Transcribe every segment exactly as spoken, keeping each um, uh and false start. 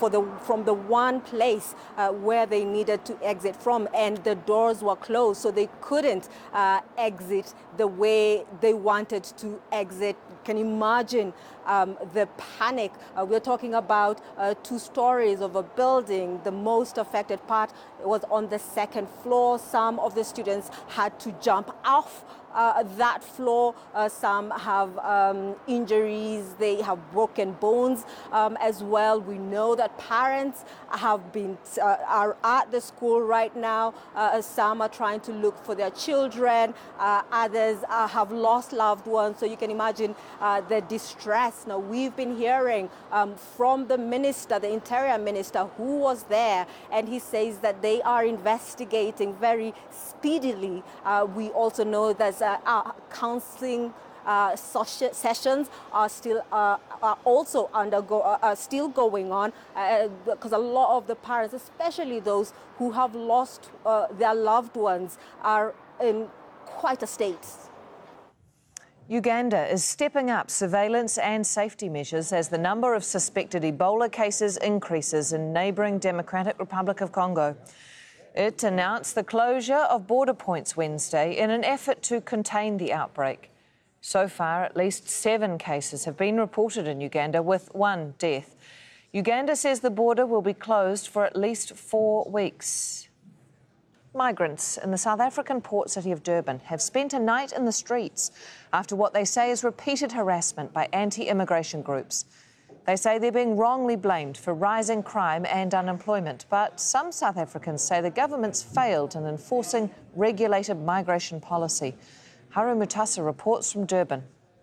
for the from the one place uh, where they needed to exit from, and the doors were closed, so they couldn't uh, exit the way they wanted to exit. Can you imagine um, the panic? Uh, we're talking about uh, two stories of a building. The most affected part was on the second floor. Some of the students had to jump off Uh, that floor. Uh, some have um, injuries, they have broken bones um, as well. We know that parents have been uh, are at the school right now. Uh, some are trying to look for their children. Uh, others uh, have lost loved ones. So you can imagine uh, the distress. Now, we've been hearing um, from the minister, the interior minister, who was there, and he says that they are investigating very speedily. Uh, we also know that Uh, our counseling uh, sessions are still uh, are also undergo uh, are still going on uh, because a lot of the parents, especially those who have lost uh, their loved ones, are in quite a state. Uganda is stepping up surveillance and safety measures as the number of suspected Ebola cases increases in neighbouring Democratic Republic of Congo. It announced the closure of border points Wednesday in an effort to contain the outbreak. So far, at least seven cases have been reported in Uganda, with one death. Uganda says the border will be closed for at least four weeks. Migrants in the South African port city of Durban have spent a night in the streets after what they say is repeated harassment by anti-immigration groups. They say they're being wrongly blamed for rising crime and unemployment, but some South Africans say the government's failed in enforcing regulated migration policy. Haru Mutasa reports from Durban.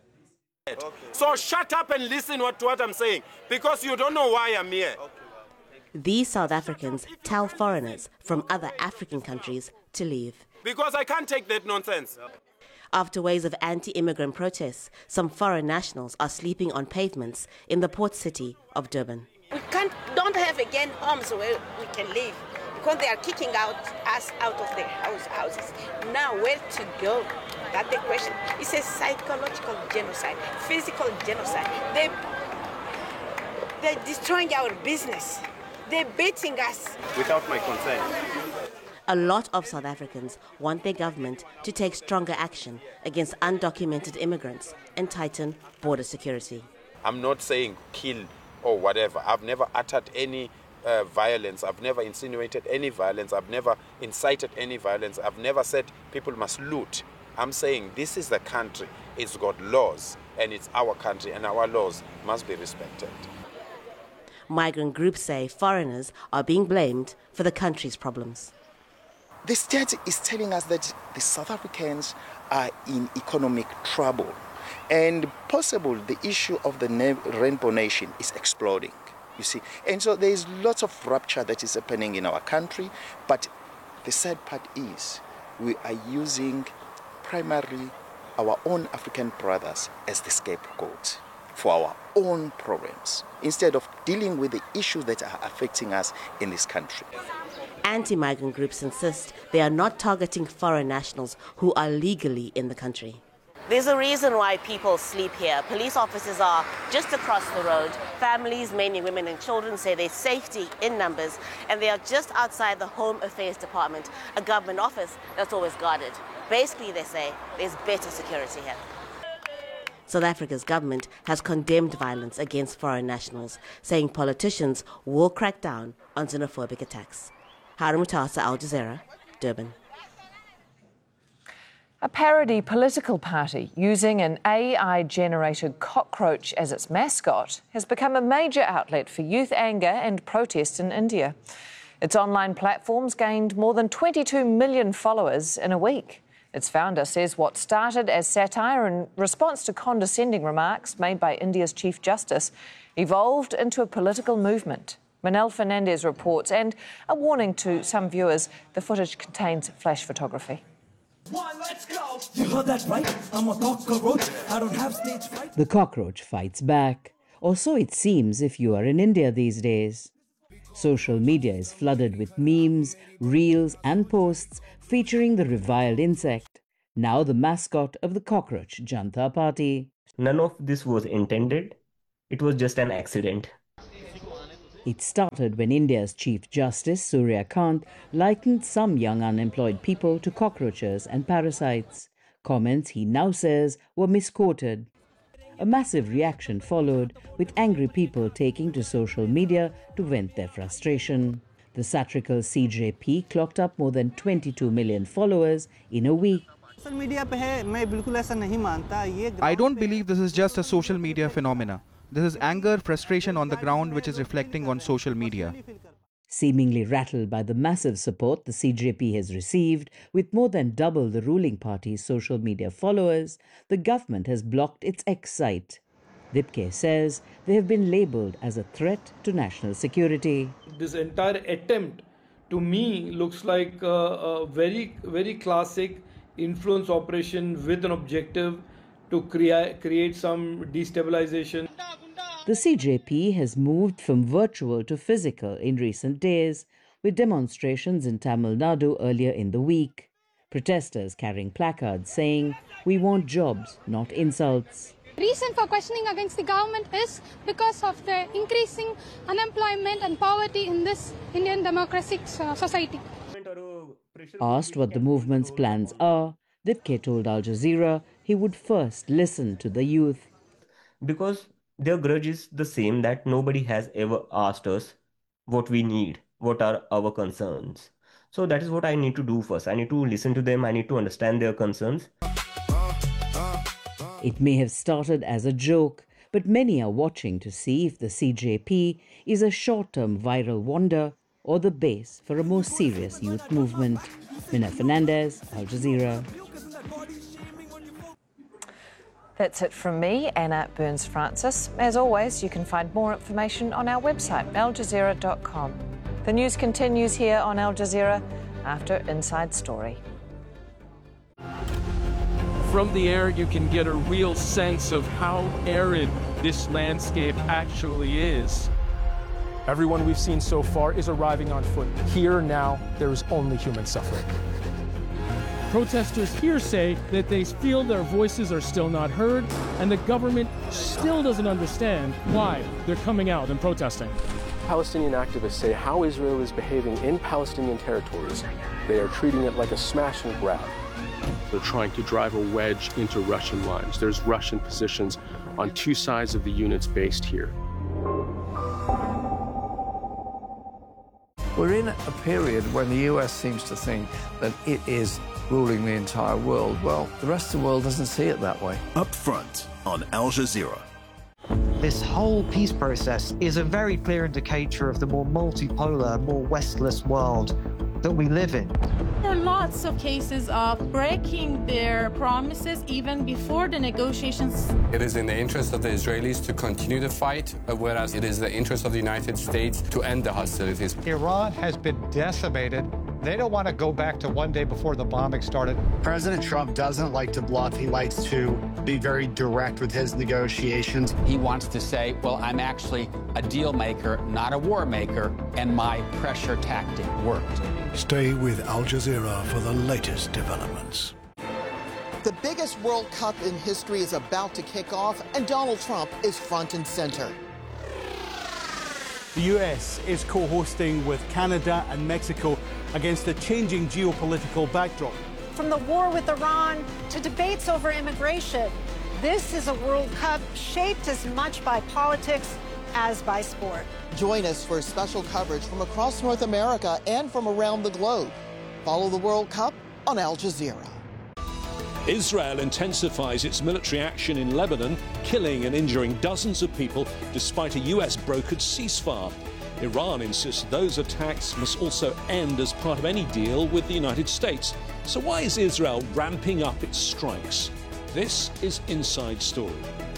So shut up and listen what, to what I'm saying, because you don't know why I'm here. These South Africans tell foreigners from other African countries to leave. Because I can't take that nonsense. After waves of anti-immigrant protests, some foreign nationals are sleeping on pavements in the port city of Durban. We can't, don't have again homes where we can live because they are kicking out us out of their house, houses. Now, where to go? That's the question. It's a psychological genocide, physical genocide. They, they're destroying our business. They're beating us. Without my consent. A lot of South Africans want their government to take stronger action against undocumented immigrants and tighten border security. I'm not saying kill or whatever. I've never uttered any uh, violence. I've never insinuated any violence. I've never incited any violence. I've never said people must loot. I'm saying this is the country. It's got laws, and it's our country, and our laws must be respected. Migrant groups say foreigners are being blamed for the country's problems. The state is telling us that the South Africans are in economic trouble, and possible the issue of the Rainbow Nation is exploding, you see. And so there is lots of rupture that is happening in our country, but the sad part is we are using primarily our own African brothers as the scapegoat for our own problems, instead of dealing with the issues that are affecting us in this country. Anti-migrant groups insist they are not targeting foreign nationals who are legally in the country. There's a reason why people sleep here. Police officers are just across the road. Families, mainly women and children, say there's safety in numbers, and they are just outside the Home Affairs Department, a government office that's always guarded. Basically, they say there's better security here. South Africa's government has condemned violence against foreign nationals, saying politicians will crack down on xenophobic attacks. Haru Mutasa, Al Jazeera, Durban. A parody political party using an A I-generated cockroach as its mascot has become a major outlet for youth anger and protest in India. Its online platforms gained more than twenty-two million followers in a week. Its founder says what started as satire in response to condescending remarks made by India's Chief Justice evolved into a political movement. Manel Fernandez reports, and a warning to some viewers, the footage contains flash photography. One, let's go. You heard that right? I'm a cockroach. I don't have stage fright. The cockroach fights back, or so it seems if you are in India these days. Social media is flooded with memes, reels and posts featuring the reviled insect, now the mascot of the Cockroach Janata Party. None of this was intended. It was just an accident. It started when India's Chief Justice Surya Kant likened some young unemployed people to cockroaches and parasites, comments he now says were misquoted. A massive reaction followed, with angry people taking to social media to vent their frustration. The satirical C J P clocked up more than twenty-two million followers in a week. I don't believe this is just a social media phenomena. This is anger, frustration on the ground which is reflecting on social media. Seemingly rattled by the massive support the C J P has received, with more than double the ruling party's social media followers, the government has blocked its X site. Dipke says they have been labelled as a threat to national security. This entire attempt, to me, looks like a, a very, very classic influence operation with an objective to create, create some destabilization. The C J P has moved from virtual to physical in recent days, with demonstrations in Tamil Nadu earlier in the week. Protesters carrying placards saying, "We want jobs, not insults." Reason for questioning against the government is because of the increasing unemployment and poverty in this Indian democratic society. Asked what the movement's plans are, Dipke told Al Jazeera he would first listen to the youth. Because their grudge is the same, that nobody has ever asked us what we need, what are our concerns. So that is what I need to do first. I need to listen to them, I need to understand their concerns. It may have started as a joke, but many are watching to see if the C J P is a short-term viral wonder or the base for a more serious youth movement. Mina Fernandez, Al Jazeera. That's it from me, Anna Burns-Francis. As always, you can find more information on our website, al jazeera dot com. The news continues here on Al Jazeera after Inside Story. From the air, you can get a real sense of how arid this landscape actually is. Everyone we've seen so far is arriving on foot. Here now, there is only human suffering. Protesters here say that they feel their voices are still not heard, and the government still doesn't understand why they're coming out and protesting. Palestinian activists say how Israel is behaving in Palestinian territories. They are treating it like a smash and grab. They're trying to drive a wedge into Russian lines. There's Russian positions on two sides of the units based here. We're in a period when the U S seems to think that it is ruling the entire world. Well, the rest of the world doesn't see it that way. Up front on Al Jazeera. This whole peace process is a very clear indicator of the more multipolar, more Westless world that we live in. There are lots of cases of breaking their promises even before the negotiations. It is in the interest of the Israelis to continue the fight, whereas it is the interest of the United States to end the hostilities. Iran has been decimated. They don't want to go back to one day before the bombing started. President Trump doesn't like to bluff. He likes to be very direct with his negotiations. He wants to say, well, I'm actually a deal maker, not a war maker, and my pressure tactic worked. Stay with Al Jazeera for the latest developments. The biggest World Cup in history is about to kick off, and Donald Trump is front and center. The U S is co-hosting with Canada and Mexico against a changing geopolitical backdrop. From the war with Iran to debates over immigration, this is a World Cup shaped as much by politics as by sport. Join us for special coverage from across North America and from around the globe. Follow the World Cup on Al Jazeera. Israel intensifies its military action in Lebanon, killing and injuring dozens of people despite a U S-brokered ceasefire. Iran insists those attacks must also end as part of any deal with the United States. So why is Israel ramping up its strikes? This is Inside Story.